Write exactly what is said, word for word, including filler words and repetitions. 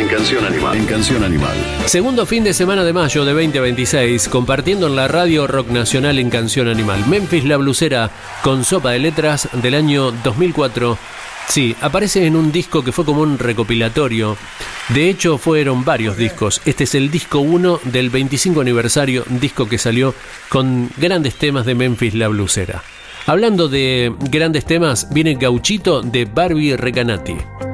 En Canción Animal. En Canción Animal. Segundo fin de semana de mayo de veinte veintiséis, compartiendo en la radio rock nacional en Canción Animal. Memphis La Blusera con Sopa de Letras del año dos mil cuatro. Sí, aparece en un disco que fue como un recopilatorio. De hecho, fueron varios discos. Este es el disco uno del veinticinco aniversario, disco que salió con grandes temas de Memphis La Blusera. Hablando de grandes temas, viene Gauchito de Barbie Recanati.